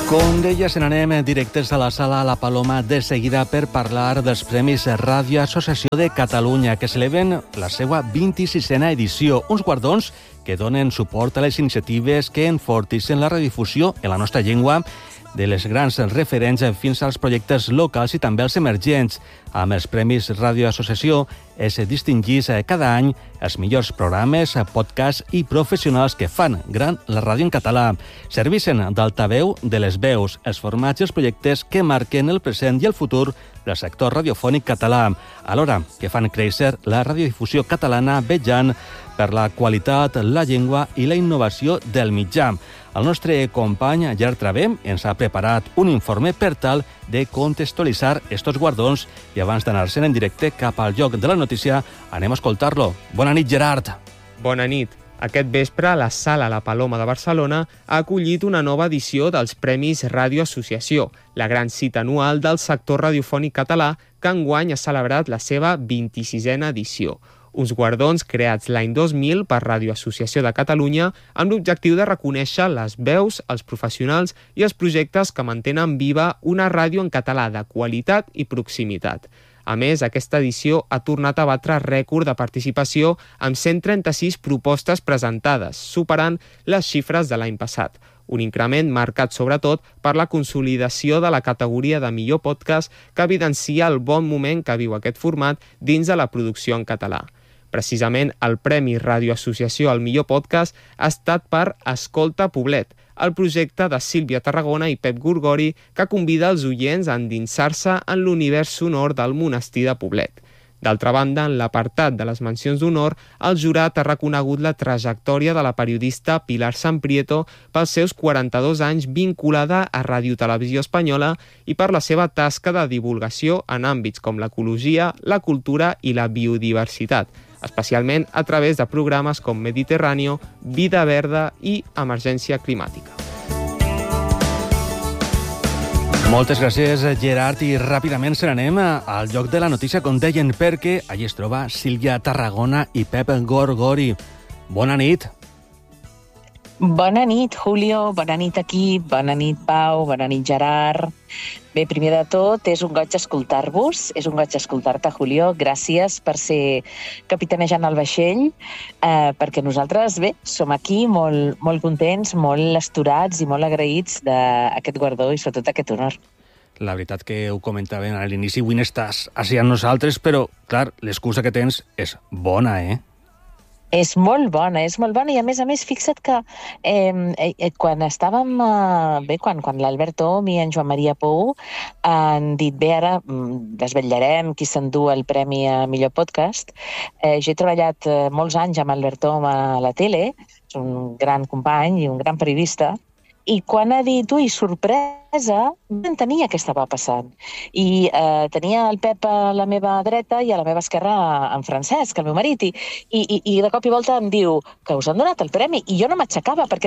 Com deia, se n'anem directes a la sala La Paloma de seguida per parlar dels Premis Ràdio Associació de Catalunya, que celebren la seva 26a edició. Uns guardons que donen suport a les iniciatives que enforteixen la radiodifusió en la nostra llengua, de les grans referents fins als projectes locals i també els emergents. Amb els Premis Ràdio Associació es distingís cada any els millors programes, podcasts i professionals que fan gran la ràdio en català. Servissen d'altaveu de les veus, els formats i els projectes que marquen el present i el futur del sector radiofònic català, alhora que fan créixer la radiodifusió catalana vetllant per la qualitat, la llengua i la innovació del mitjà. El nostre company Gerard Travé ens ha preparat un informe per tal de contextualitzar estos guardons i abans d'anar-se'n en directe cap al lloc de la notícia, anem a escoltar-lo. Bona nit, Gerard. Bona nit. Aquest vespre, la Sala La Paloma de Barcelona ha acollit una nova edició dels Premis Ràdio Associació, la gran cita anual del sector radiofònic català que enguany ha celebrat la seva 26a edició. Uns guardons creats l'any 2000 per Ràdio Associació de Catalunya amb l'objectiu de reconèixer les veus, els professionals i els projectes que mantenen viva una ràdio en català de qualitat i proximitat. A més, aquesta edició ha tornat a batre rècord de participació amb 136 propostes presentades, superant les xifres de l'any passat. Un increment marcat sobretot per la consolidació de la categoria de millor podcast que evidencia el bon moment que viu aquest format dins de la producció en català. Precisament, el Premi Ràdio Associació al millor podcast ha estat per Escolta Poblet, el projecte de Sílvia Tarragona i Pep Gorgori que convida els oients a endinsar-se en l'univers sonor del monestir de Poblet. D'altra banda, en l'apartat de les mencions d'honor, el jurat ha reconegut la trajectòria de la periodista Pilar Samprieto pels seus 42 anys vinculada a Ràdio Televisió Espanyola i per la seva tasca de divulgació en àmbits com l'ecologia, la cultura i la biodiversitat, especialment a través de programes com Mediterráneo, Vida Verda i Emergència Climàtica. Moltes gràcies, Gerard, i ràpidament se n'anem al lloc de la notícia, com deien, perquè allí es troba Sílvia Tarragona i Pep Gorgori. Bona nit. Bona nit, Julio, bona nit equip, bona nit, Pau, bona nit, Gerard. Bé, primer de tot, és un goig escoltar-vos, és un goig escoltar-te, Julio. Gràcies per ser capitanejant el vaixell, perquè nosaltres, bé, som aquí molt contents, molt esturats i molt agraïts d'aquest guardó i sobretot aquest honor. La veritat que ho comentàvem a l'inici, avui n'estàs així amb nosaltres, però, clar, l'excusa que tens és bona, És molt bona i a més fixa't que quan estàvem, quan l'Albert Om i en Joan Maria Pou han dit, bé, ara desvetllarem qui s'endú el Premi a millor podcast. Jo he treballat molts anys amb Albert Om a la tele, és un gran company i un gran periodista, i quan ha dit, sorpresa, no entenia què estava passant. I tenia el Pep a la meva dreta i a la meva esquerra en Francesc, el meu marit, i de cop i volta em diu que us han donat el premi, i jo no m'aixecava perquè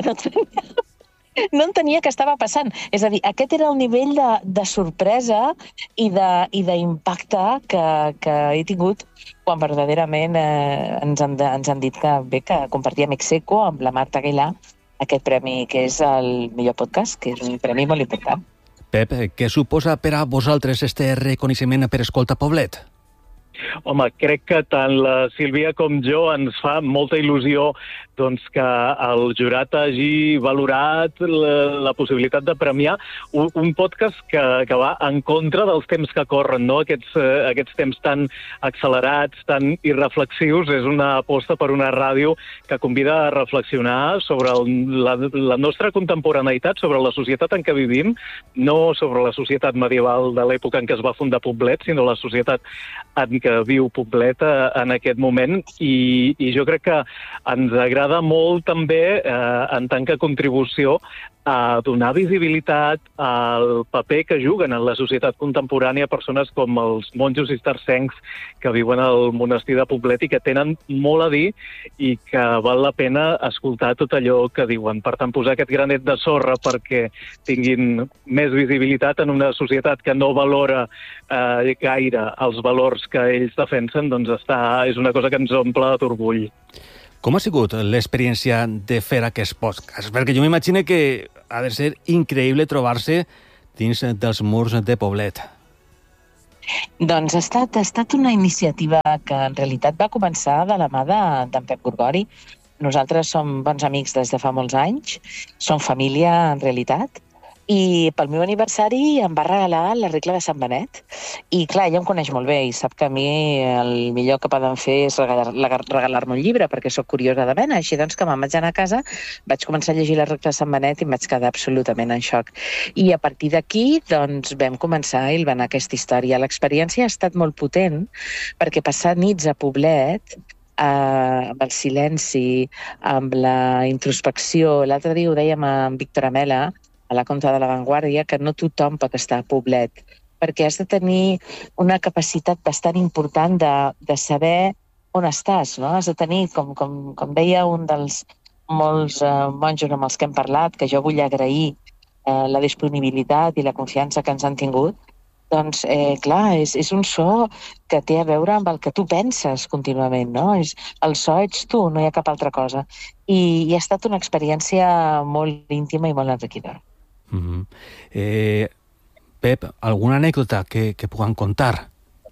no entenia què estava passant. És a dir, aquest era el nivell de sorpresa i d'impacte que he tingut quan verdaderament ens han dit que compartíem ex aequo amb la Marta Aguilar aquest premi, que és el millor podcast, que és un premi molt important. Pep, què suposa per a vosaltres este reconeixement per Escolta Poblet? Home, crec que tant la Sílvia com jo ens fa molta il·lusió que el jurat hagi valorat la possibilitat de premiar un podcast que va en contra dels temps que corren, no? Aquests temps tan accelerats, tan irreflexius, és una aposta per una ràdio que convida a reflexionar sobre la nostra contemporaneïtat, sobre la societat en què vivim, no sobre la societat medieval de l'època en què es va fundar Poblet, sinó la societat en què viu Poblet en aquest moment, i jo crec que ens agrada molt també en tant que contribució a donar visibilitat al paper que juguen en la societat contemporània persones com els monjos cistercencs que viuen al monestir de Poblet i que tenen molt a dir i que val la pena escoltar tot allò que diuen. Per tant, posar aquest granet de sorra perquè tinguin més visibilitat en una societat que no valora gaire els valors que ells defensen, doncs és una cosa que ens omple d'orgull. Com ha sigut l'experiència de fer aquest podcast? Perquè jo m'imagino que ha de ser increïble trobar-se dins dels murs de Poblet. Doncs ha estat una iniciativa que en realitat va començar de la mà d'en Pep Gorgori. Nosaltres som bons amics des de fa molts anys, som família en realitat, i pel meu aniversari em va regalar la regla de Sant Benet. I clar, ella em coneix molt bé i sap que a mi el millor que poden fer és regalar-me un llibre, perquè sóc curiosa de mena. Així doncs que me'n vaig anar a casa, vaig començar a llegir la regla de Sant Benet i em vaig quedar absolutament en xoc. I a partir d'aquí doncs, vam començar a hilvanar aquesta història. L'experiència ha estat molt potent, perquè passar nits a Poblet, amb el silenci, amb la introspecció. L'altre dia ho dèiem amb Víctor Amela, a la Conta de la Vanguardia, que no tothom pot estar a Poblet, perquè has de tenir una capacitat bastant important de saber on estàs, no? Has de tenir, com deia un dels molts monjos amb els que hem parlat, que jo vull agrair la disponibilitat i la confiança que ens han tingut, doncs, clar, és un so que té a veure amb el que tu penses contínuament, no? El so ets tu, no hi ha cap altra cosa. I ha estat una experiència molt íntima i molt enriquidora. Pep, alguna anècdota que puguem contar?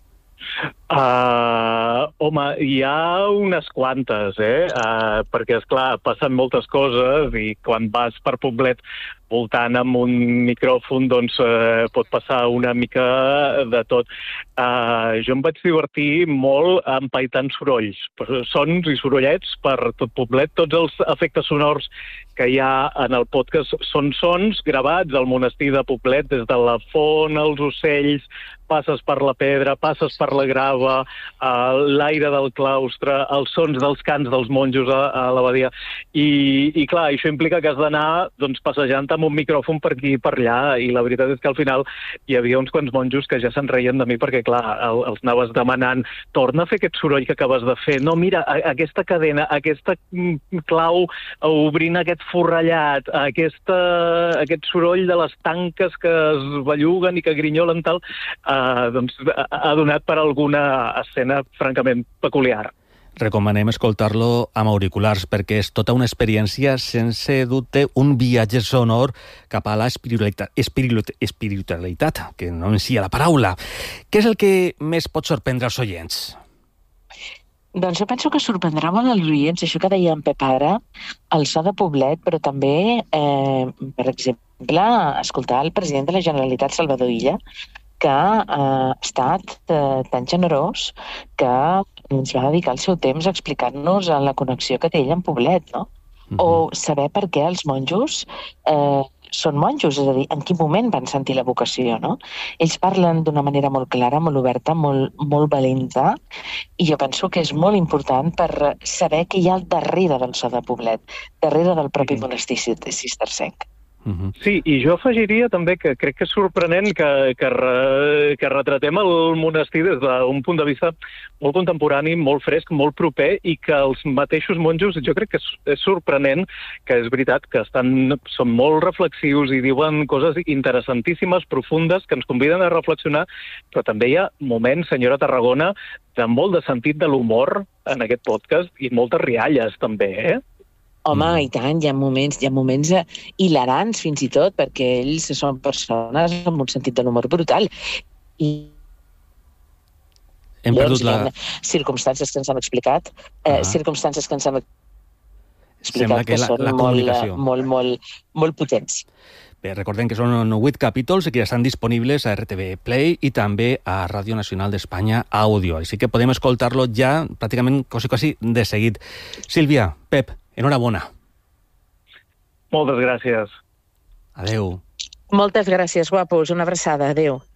Home, hi ha unes quantes, perquè, esclar, passen moltes coses i quan vas per Poblet voltant amb un micròfon, doncs pot passar una mica de tot. Jo em vaig divertir molt empaitant sorolls, sons i sorollets per tot Poblet. Tots els efectes sonors que hi ha en el podcast són sons gravats al monestir de Poblet, des de la font, els ocells, passes per la pedra, passes per la grava, l'aire del claustre, els sons dels cants dels monjos a l'abadia. I clar, això implica que has d'anar doncs, passejant amb un micròfon per aquí i per allà, i la veritat és que al final hi havia uns quants monjos que ja se'n reien de mi perquè, clar, els anaves demanant, torna a fer aquest soroll que acabes de fer, no, mira, aquesta cadena, aquesta clau obrint aquest forrellat, aquest soroll de les tanques que es belluguen i que grinyolen tal, doncs ha donat per alguna escena francament peculiar. Recomanem escoltar-lo amb auriculars perquè és tota una experiència, sense dubte, un viatge sonor cap a la espiritualitat, que no en sia la paraula. Què és el que més pot sorprendre els oients? Doncs jo penso que sorprendrà molt els oients, això que deia en Pep ara, el so de Poblet, però també, per exemple, escoltar el president de la Generalitat, Salvador Illa, que ha estat tan generós que ens va dedicar el seu temps explicant-nos la connexió que té ell amb Poblet, no? O saber per què els monjos són monjos, és a dir, en quin moment van sentir la vocació, no? Ells parlen d'una manera molt clara, molt oberta, molt valenta, i jo penso que és molt important per saber què hi ha al darrere del so de Poblet, darrere del propi monestir cistercenc. Sí, i jo afegiria també que crec que és sorprenent que retratem el monestir des d'un punt de vista molt contemporani, molt fresc, molt proper, i que els mateixos monjos, jo crec que és sorprenent, que és veritat que són molt reflexius i diuen coses interessantíssimes, profundes, que ens conviden a reflexionar, però també hi ha moments, senyora Tarragona, de molt de sentit de l'humor en aquest podcast i moltes rialles també, Home, i tant, hi ha moments hilarants fins i tot, perquè ells són persones amb un sentit de l'humor brutal. I hem perdut hi ha circumstàncies que ens han explicat, que són molt potents. Bé, recordem que són 8 capítols i que ja estan disponibles a RTV Play i també a Ràdio Nacional d'Espanya Àudio. Així que podem escoltar-lo ja pràcticament quasi de seguit. Sílvia, Pep, enhorabona. Moltes gràcies. Adéu. Moltes gràcies, guapos. Una abraçada. Adéu.